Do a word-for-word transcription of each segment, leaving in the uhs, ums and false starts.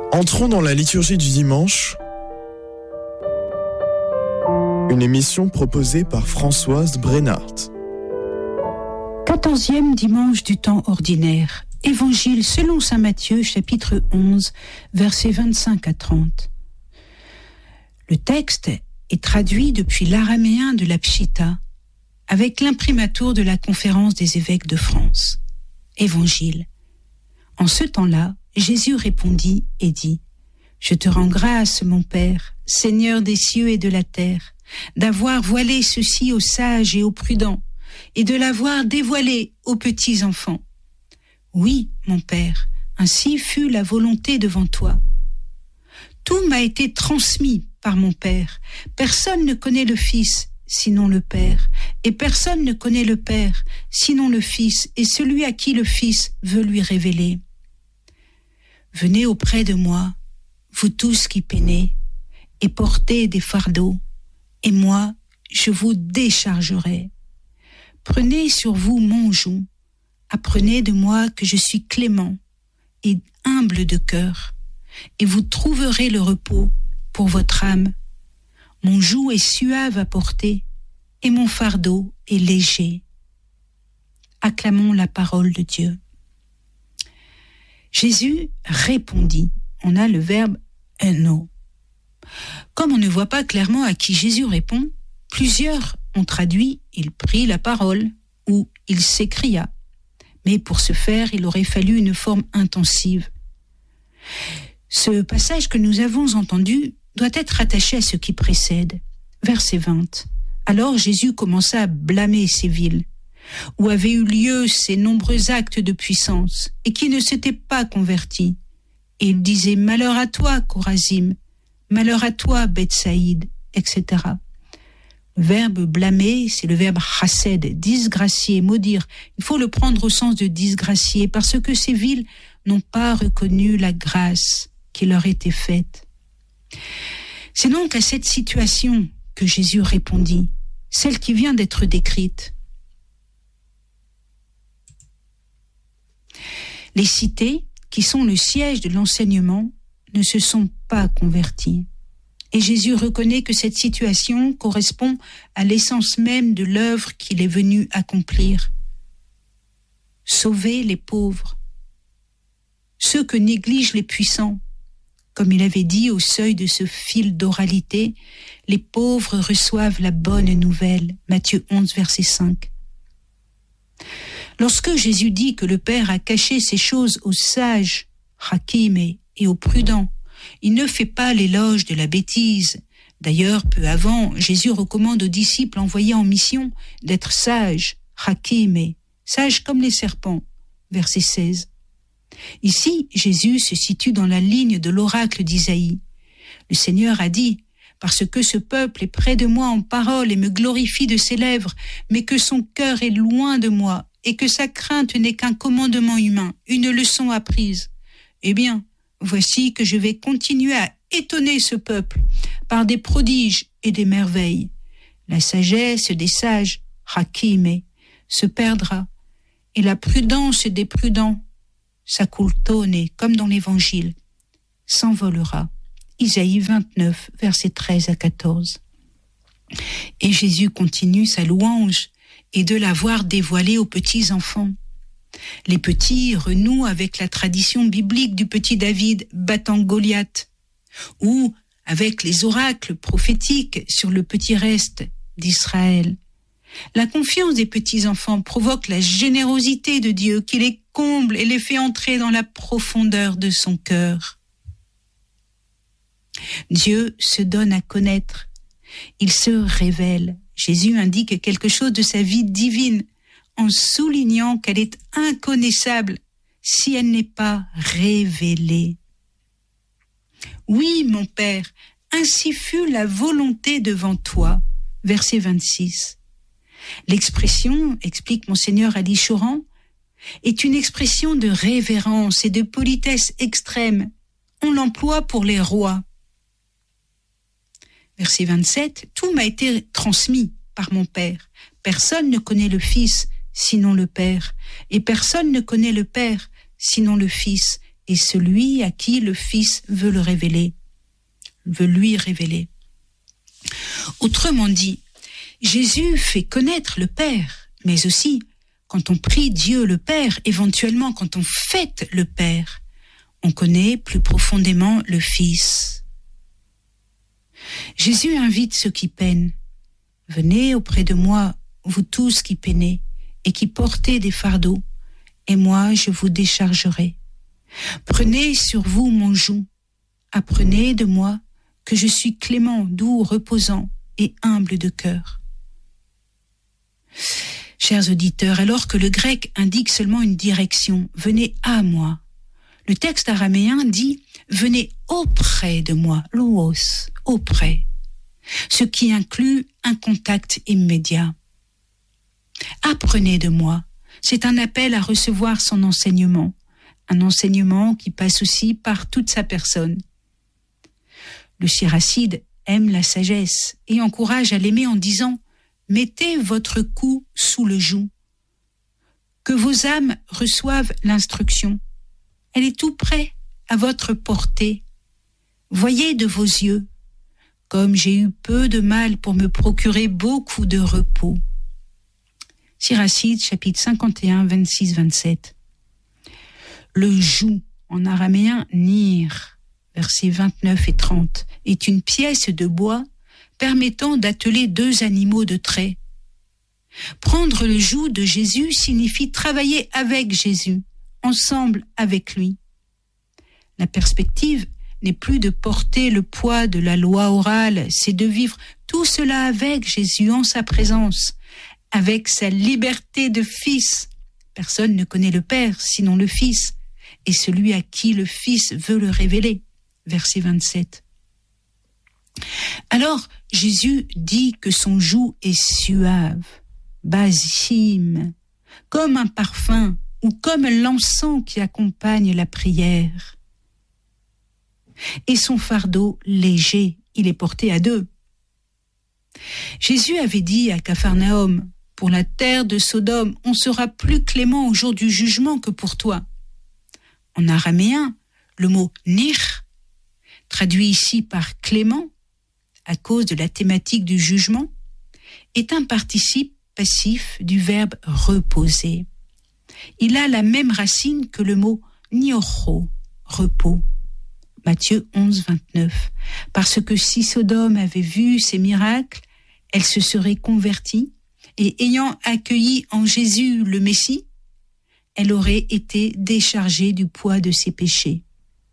Entrons dans la liturgie du dimanche, une émission proposée par Françoise Brennart. Quatorzième dimanche du temps ordinaire. Évangile selon saint Matthieu, chapitre onze, versets vingt-cinq à trente. Le texte est traduit depuis l'araméen de la Pshita, avec l'imprimatur de la Conférence des évêques de France. Évangile. En ce temps-là, Jésus répondit et dit : « Je te rends grâce, mon Père, Seigneur des cieux et de la terre, d'avoir voilé ceci aux sages et aux prudents, et de l'avoir dévoilé aux petits enfants. Oui, mon Père, ainsi fut la volonté devant toi. Tout m'a été transmis par mon Père. Personne ne connaît le Fils, sinon le Père, et personne ne connaît le Père, sinon le Fils, et celui à qui le Fils veut lui révéler. Venez auprès de moi, vous tous qui peinez, et portez des fardeaux, et moi, je vous déchargerai. Prenez sur vous mon joug, apprenez de moi que je suis clément et humble de cœur, et vous trouverez le repos pour votre âme. Mon joug est suave à porter, et mon fardeau est léger. Acclamons la parole de Dieu. Jésus répondit. On a le verbe « eno ». Comme on ne voit pas clairement à qui Jésus répond, plusieurs ont traduit « il prit la parole » ou « il s'écria ». Mais pour ce faire, il aurait fallu une forme intensive. Ce passage que nous avons entendu doit être rattaché à ce qui précède. Verset vingt. Alors Jésus commença à blâmer ces villes, où avaient eu lieu ces nombreux actes de puissance, et qui ne s'étaient pas convertis. Et il disait « Malheur à toi, Chorazim, malheur à toi, Bethsaïde, et cetera » Le verbe blâmer, c'est le verbe chased, disgracier, maudire. Il faut le prendre au sens de disgracier, parce que ces villes n'ont pas reconnu la grâce qui leur était faite. C'est donc à cette situation que Jésus répondit, celle qui vient d'être décrite. Les cités, qui sont le siège de l'enseignement, ne se sont pas converties. Et Jésus reconnaît que cette situation correspond à l'essence même de l'œuvre qu'il est venu accomplir. Sauver les pauvres, ceux que négligent les puissants. Comme il avait dit au seuil de ce fil d'oralité, les pauvres reçoivent la bonne nouvelle. Matthieu onze, verset cinq. Lorsque Jésus dit que le Père a caché ces choses aux sages, hakim et aux prudents, il ne fait pas l'éloge de la bêtise. D'ailleurs, peu avant, Jésus recommande aux disciples envoyés en mission d'être sages, hakim, sages comme les serpents. Verset seize. Ici, Jésus se situe dans la ligne de l'oracle d'Isaïe. Le Seigneur a dit « Parce que ce peuple est près de moi en parole et me glorifie de ses lèvres, mais que son cœur est loin de moi, et que sa crainte n'est qu'un commandement humain, une leçon apprise. Eh bien, voici que je vais continuer à étonner ce peuple par des prodiges et des merveilles. La sagesse des sages, hakim, se perdra, et la prudence des prudents, sakultone, comme dans l'Évangile, s'envolera. Isaïe vingt-neuf, versets treize à quatorze. Et Jésus continue sa louange et de l'avoir dévoilé aux petits enfants. Les petits renouent avec la tradition biblique du petit David battant Goliath, ou avec les oracles prophétiques sur le petit reste d'Israël. La confiance des petits-enfants provoque la générosité de Dieu qui les comble et les fait entrer dans la profondeur de son cœur. Dieu se donne à connaître, il se révèle. Jésus indique quelque chose de sa vie divine en soulignant qu'elle est inconnaissable si elle n'est pas révélée. Oui, mon Père, ainsi fut la volonté devant toi. Verset vingt-six. L'expression, explique Monseigneur Ali Choran, est une expression de révérence et de politesse extrême. On l'emploie pour les rois. Verset vingt-sept, « Tout m'a été transmis par mon Père. Personne ne connaît le Fils, sinon le Père, et personne ne connaît le Père, sinon le Fils, et celui à qui le Fils veut le révéler, veut lui révéler. Autrement dit, Jésus fait connaître le Père, mais aussi, quand on prie Dieu le Père, éventuellement quand on fête le Père, on connaît plus profondément le Fils. Jésus invite ceux qui peinent. Venez auprès de moi, vous tous qui peinez et qui portez des fardeaux, et moi je vous déchargerai. Prenez sur vous mon joug, apprenez de moi que je suis clément, doux, reposant et humble de cœur. Chers auditeurs, alors que le grec indique seulement une direction, venez à moi, le texte araméen dit venez auprès de moi, louos, auprès, ce qui inclut un contact immédiat. Apprenez de moi, c'est un appel à recevoir son enseignement, un enseignement qui passe aussi par toute sa personne. Le Siracide aime la sagesse et encourage à l'aimer en disant « Mettez votre cou sous le joug, que vos âmes reçoivent l'instruction. Elle est tout près, à votre portée. Voyez de vos yeux, comme j'ai eu peu de mal pour me procurer beaucoup de repos. » Siracide, chapitre cinquante et un, vingt-six vingt-sept. Le joug, en araméen nir, versets vingt-neuf et trente, est une pièce de bois permettant d'atteler deux animaux de trait. Prendre le joug de Jésus signifie travailler avec Jésus, ensemble avec lui. La perspective n'est plus de porter le poids de la loi orale, c'est de vivre tout cela avec Jésus en sa présence, avec sa liberté de fils. Personne ne connaît le Père sinon le Fils, et celui à qui le Fils veut le révéler. Verset vingt-sept. Alors, Jésus dit que son joug est suave, basime, comme un parfum ou comme l'encens qui accompagne la prière. Et son fardeau léger, il est porté à deux. Jésus avait dit à Capharnaüm, pour la terre de Sodome, on sera plus clément au jour du jugement que pour toi. En araméen, le mot nir, traduit ici par clément, à cause de la thématique du jugement, est un participe passif du verbe reposer. Il a la même racine que le mot nioro, repos. Matthieu onze, vingt-neuf. Parce que si Sodome avait vu ces miracles, elle se serait convertie et ayant accueilli en Jésus le Messie, elle aurait été déchargée du poids de ses péchés.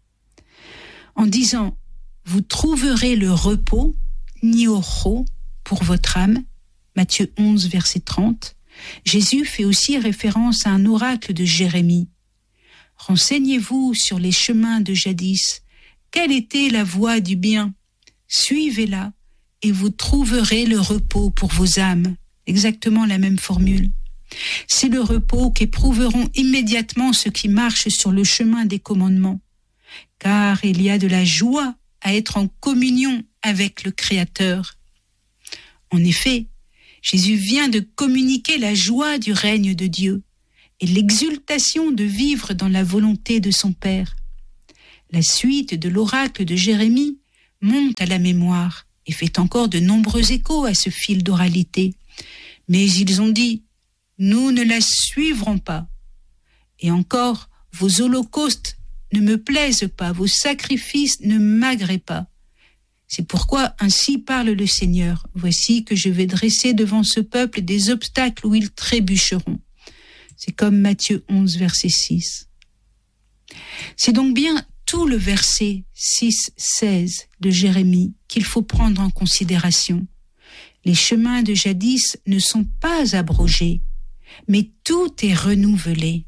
En disant « Vous trouverez le repos, nioro, pour votre âme », Matthieu onze, verset trente, Jésus fait aussi référence à un oracle de Jérémie. « Renseignez-vous sur les chemins de jadis. Quelle était la voie du bien? Suivez-la et vous trouverez le repos pour vos âmes. » Exactement la même formule. C'est le repos qu'éprouveront immédiatement ceux qui marchent sur le chemin des commandements, car il y a de la joie à être en communion avec le Créateur. En effet, Jésus vient de communiquer la joie du règne de Dieu et l'exultation de vivre dans la volonté de son Père. La suite de l'oracle de Jérémie monte à la mémoire et fait encore de nombreux échos à ce fil d'oralité. Mais ils ont dit, nous ne la suivrons pas. Et encore, vos holocaustes ne me plaisent pas, vos sacrifices ne m'agréent pas. C'est pourquoi ainsi parle le Seigneur. Voici que je vais dresser devant ce peuple des obstacles où ils trébucheront. C'est comme Matthieu onze, verset six. C'est donc bien tout le verset six seize de Jérémie qu'il faut prendre en considération. Les chemins de jadis ne sont pas abrogés, mais tout est renouvelé.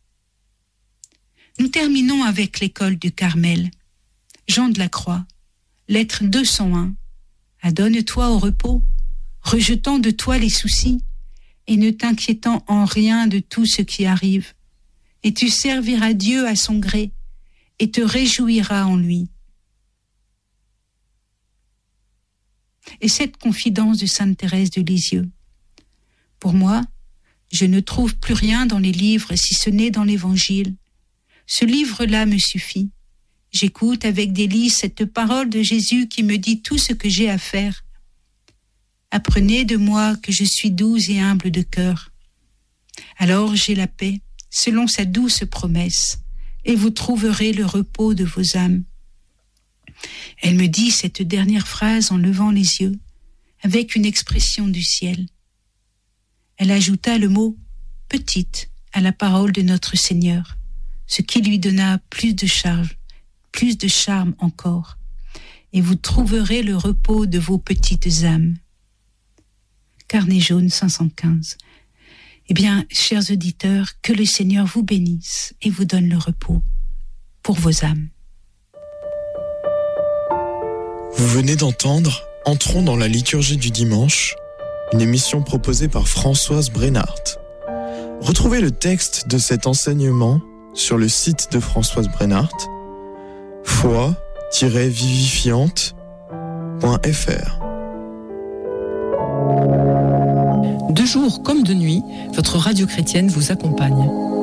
Nous terminons avec l'école du Carmel. Jean de la Croix, lettre deux cent un. Adonne-toi au repos, rejetant de toi les soucis, et ne t'inquiétant en rien de tout ce qui arrive. Et tu serviras Dieu à son gré, et te réjouiras en lui. Et cette confidence de sainte Thérèse de Lisieux. Pour moi, je ne trouve plus rien dans les livres si ce n'est dans l'Évangile. Ce livre-là me suffit. J'écoute avec délice cette parole de Jésus qui me dit tout ce que j'ai à faire. Apprenez de moi que je suis doux et humble de cœur. Alors j'ai la paix, selon sa douce promesse, et vous trouverez le repos de vos âmes. Elle me dit cette dernière phrase en levant les yeux, avec une expression du ciel. Elle ajouta le mot « petite » à la parole de notre Seigneur, ce qui lui donna plus de charge, plus de charme encore. Et vous trouverez le repos de vos petites âmes. Carnet jaune cinq cent quinze. Eh bien, chers auditeurs, que le Seigneur vous bénisse et vous donne le repos pour vos âmes. Vous venez d'entendre Entrons dans la liturgie du dimanche, une émission proposée par Françoise Brenhardt. Retrouvez le texte de cet enseignement sur le site de Françoise Brenhardt, foi tiret vivifiante point f r. De jour comme de nuit, votre radio chrétienne vous accompagne.